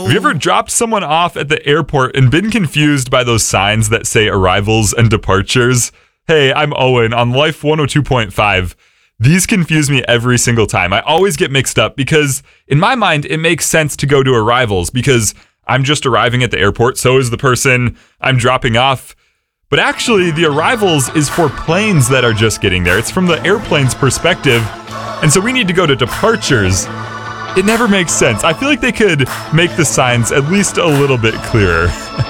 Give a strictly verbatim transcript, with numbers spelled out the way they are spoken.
Have you ever dropped someone off at the airport and been confused by those signs that say arrivals and departures? Hey, I'm Owen on Life one oh two point five. These confuse me every single time. I always get mixed up because in my mind, it makes sense to go to arrivals because I'm just arriving at the airport. So is the person I'm dropping off. But actually, the arrivals is for planes that are just getting there. It's from the airplane's perspective. And so we need to go to departures. It never makes sense. I feel like they could make the signs at least a little bit clearer.